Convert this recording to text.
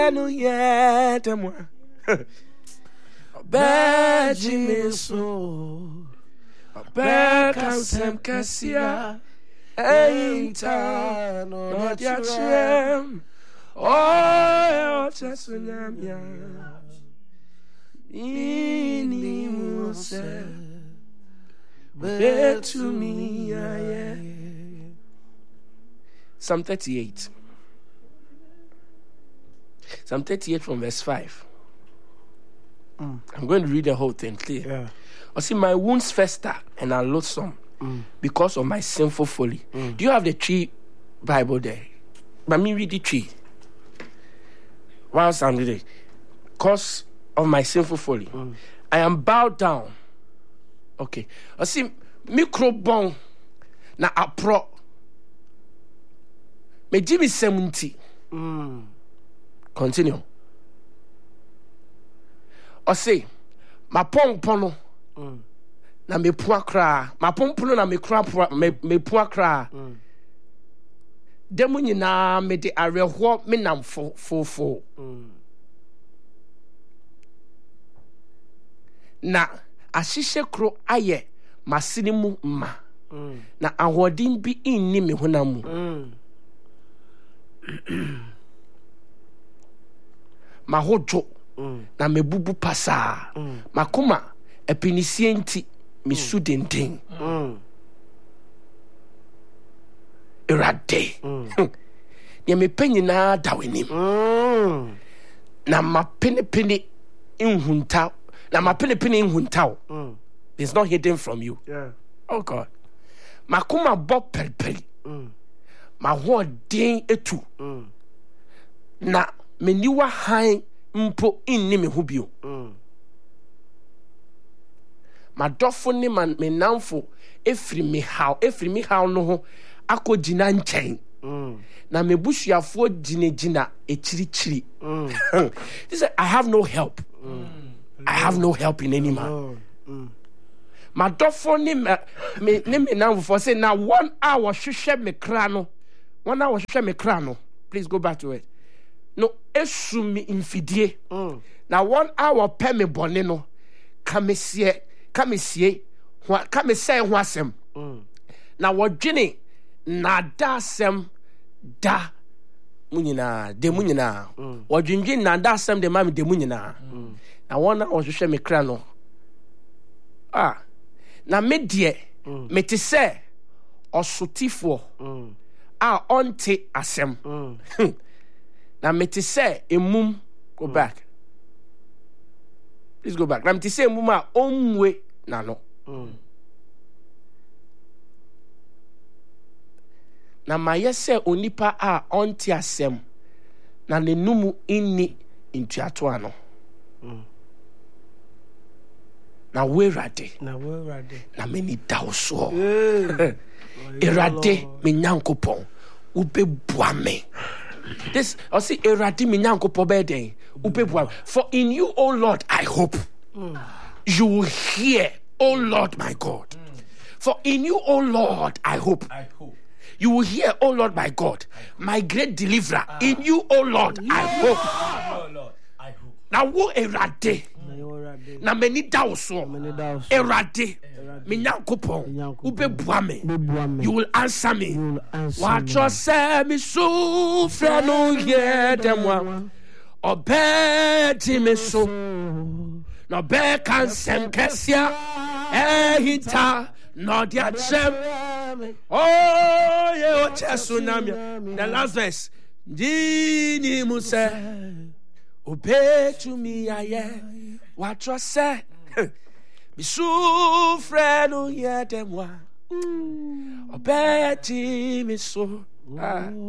no yet moi. Beji me so. Bekansem kasia. Ainta no diachem. Oh, chasunyamia. Ini muse. Bet to me, yeah. Psalm 38. Psalm 38 from verse 5. I'm going to read the whole thing clear. Yeah. I see my wounds fester and are loathsome because of my sinful folly. Do you have the tree Bible there? Let me read the tree. Whilst I'm reading, because of my sinful folly, I am bowed down. Okay. I see microbone na apro. Me Jimmy 70. Continue. I say ma pompono na me puakra. Ma pompono na me kra me puakra. Demu nyina me de areho me nam fo. Na ahihye kro aye masini mu ma. Na ahodin bi inni me honam mu. Mahojo na mebubu pasa. Makoma epinisie nti misu denden. Erade. Ye me penyi na dawenim. Na mapene inhunta. Na mapene inhunta. It's not hidden from you. Yeah. Oh God. Makoma bo perperi. Ma ho den etu. Na meniwa han mpo inni me ho bio. Ma dofo ne man me namfo efri me haw no ho akogina nchen. Na mebusuafo gina echirichiri. This I have no help. I have no help in any man. Ma dofo ne me namfo say na 1 hour hwehwe me kra no. 1 hour hwehwe me kra no. Please go back to it. No esumi infidie. Na 1 hour pe me bone no. Kamesie ho asem. Na wodwene na da asem da munyina de munyina. Wodwendwen na da asem de ma me de munyina. Na 1 hour hwehwe me kra no. Na me de me te se osotifo onte asem. Na me te se emum go back. Please go back. Na me te se emum a omwe na no. Na ma yese onipa a onte asem na nenumu inni ntuato ano. Na werade na meni dawso. Erade me nyankopon ube buame. This I see erade me nyankopon beden ube buame. For in you, O Lord, I hope. You will hear, O Lord my God. For in you, O Lord, I hope. You will hear, O Lord my God, my great deliverer. In you, O Lord, I hope. Now wo erade na meni dawso erade me nyankopon ube buame. You will answer me. What you say me so fra no hear them one obeti me so no be kan sem kesia hita no dia chem. Oh ye o chesunamia. The last verse dini muse obey to me aye. What you say me so fra no hear them one obeti me so